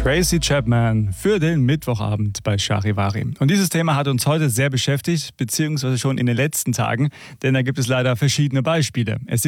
Tracy Chapman für den Mittwochabend bei Charivari. Und dieses Thema hat uns heute sehr beschäftigt, beziehungsweise schon in den letzten Tagen, denn da gibt es leider verschiedene Beispiele. Es